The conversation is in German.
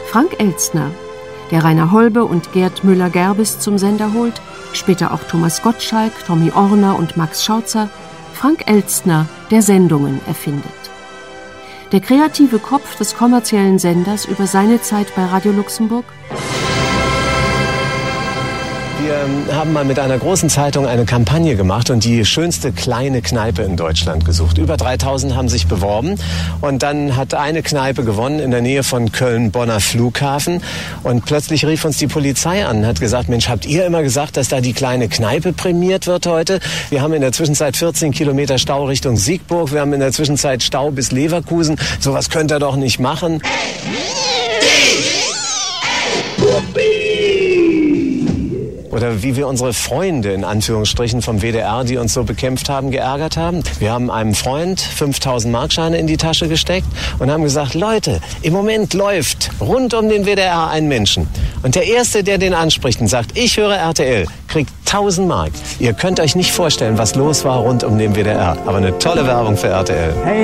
Frank Elstner, der Rainer Holbe und Gerd Müller-Gerbes zum Sender holt, später auch Thomas Gottschalk, Tommy Orner und Max Schautzer, Frank Elstner, der Sendungen erfindet. Der kreative Kopf des kommerziellen Senders über seine Zeit bei Radio Luxemburg? Wir haben mal mit einer großen Zeitung eine Kampagne gemacht und die schönste kleine Kneipe in Deutschland gesucht. Über 3000 haben sich beworben und dann hat eine Kneipe gewonnen in der Nähe von Köln-Bonner Flughafen und plötzlich rief uns die Polizei an und hat gesagt, Mensch, habt ihr immer gesagt, dass da die kleine Kneipe prämiert wird heute? Wir haben in der Zwischenzeit 14 Kilometer Stau Richtung Siegburg, wir haben in der Zwischenzeit Stau bis Leverkusen. Sowas könnt ihr doch nicht machen. Oder wie wir unsere Freunde in Anführungsstrichen vom WDR, die uns so bekämpft haben, geärgert haben. Wir haben einem Freund 5000 Markscheine in die Tasche gesteckt und haben gesagt, Leute, im Moment läuft rund um den WDR ein Menschen. Und der Erste, der den anspricht und sagt, ich höre RTL, kriegt 1000 Mark. Ihr könnt euch nicht vorstellen, was los war rund um den WDR. Aber eine tolle Werbung für RTL. Hey.